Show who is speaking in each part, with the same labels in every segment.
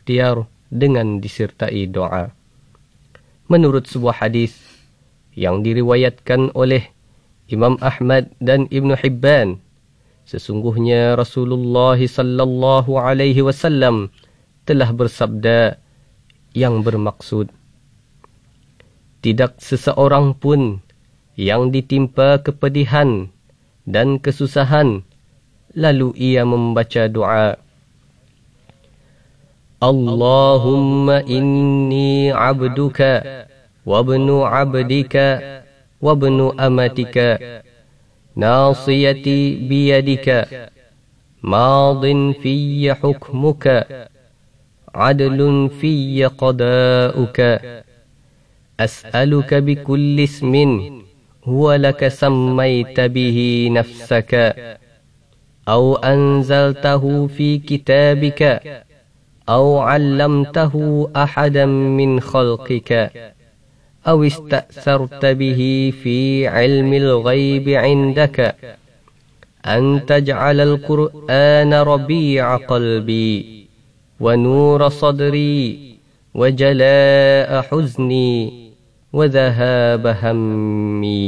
Speaker 1: berikhtiar dengan disertai doa. Menurut sebuah hadis yang diriwayatkan oleh Imam Ahmad dan Ibn Hibban, sesungguhnya Rasulullah sallallahu alaihi wasallam telah bersabda yang bermaksud, tidak seseorang pun yang ditimpa kepedihan dan kesusahan lalu ia membaca doa, Allahumma inni abduka wabnu abdika wabnu amatika nasiyati biyadika madin fiyya hukmuka adlun fiyya qada'uka as'aluka bikulli ismin huwa laka sammayta bihi nafsaka aw anzaltahu fi kitabika أو علمته أحدا من خلقك أو استأثرت به في علم الغيب عندك أن تجعل القرآن ربيع قلبي ونور صدري وجلاء حزني وذهاب همي.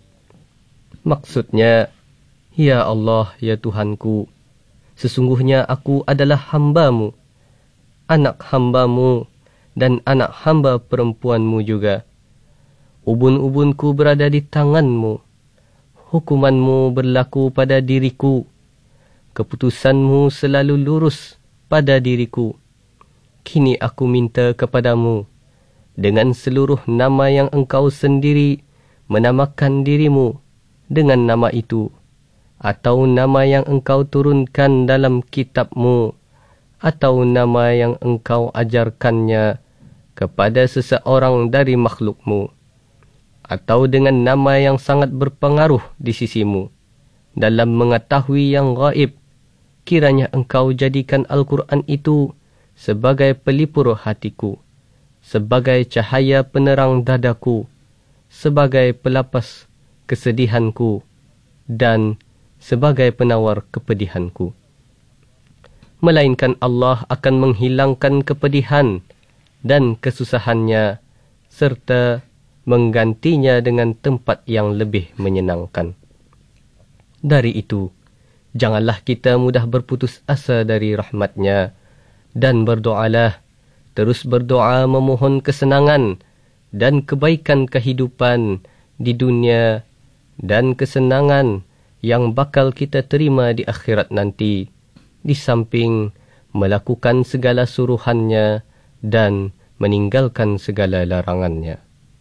Speaker 1: Maksudnya, Ya Allah, ya Tuhanku, sesungguhnya aku adalah hamba-Mu, anak hamba-Mu dan anak hamba perempuan-Mu juga. Ubun-ubunku berada di tangan-Mu. Hukuman-Mu berlaku pada diriku. Keputusan-Mu selalu lurus pada diriku. Kini aku minta kepadamu dengan seluruh nama yang Engkau sendiri menamakan dirimu dengan nama itu, atau nama yang Engkau turunkan dalam kitab-Mu, atau nama yang Engkau ajarkannya kepada seseorang dari makhluk-Mu, atau dengan nama yang sangat berpengaruh di sisi-Mu dalam mengetahui yang gaib, kiranya Engkau jadikan Al-Quran itu sebagai pelipur hatiku, sebagai cahaya penerang dadaku, sebagai pelapas kesedihanku, dan sebagai penawar kepedihanku. Melainkan Allah akan menghilangkan kepedihan dan kesusahannya serta menggantinya dengan tempat yang lebih menyenangkan. Dari itu, janganlah kita mudah berputus asa dari rahmat-Nya dan berdoalah, terus berdoa memohon kesenangan dan kebaikan kehidupan di dunia dan kesenangan yang bakal kita terima di akhirat nanti, di samping melakukan segala suruhannya dan meninggalkan segala larangannya.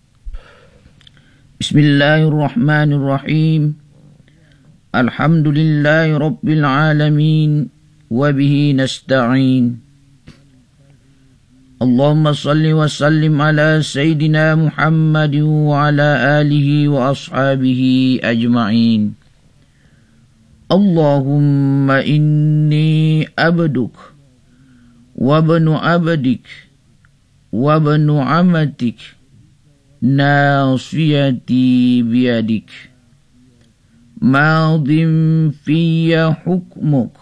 Speaker 2: Bismillahirrahmanirrahim. Alhamdulillahi Rabbil Alamin. Wabihi nasta'in. Allahumma salli wa sallim ala Sayyidina Muhammad wa ala alihi wa ashabihi ajma'in. Allahumma inni abduk wabnu abdik wabnu amatik nasiyati biyadik madin fiyya hukmuk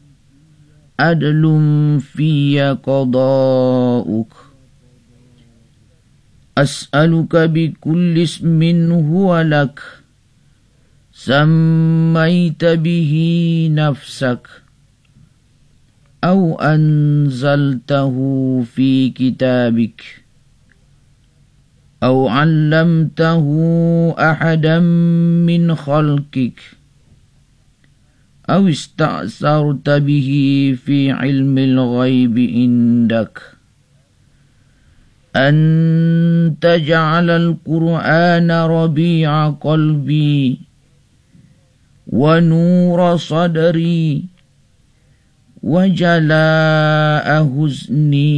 Speaker 2: adlum fiyya qada'uk as'aluka bikulli ismin huwa lak سميت به نفسك أو أنزلته في كتابك أو علمته أحدا من خلقك أو استأثرت به في علم الغيب عندك أن تجعل القرآن ربيع قلبي ونور صدري وجلاء حزني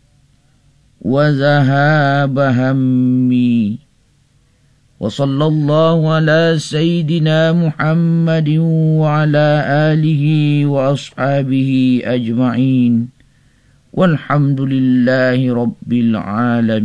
Speaker 2: وذهاب همي وصلى الله على سيدنا محمد وعلى آله وأصحابه أجمعين والحمد لله رب العالمين.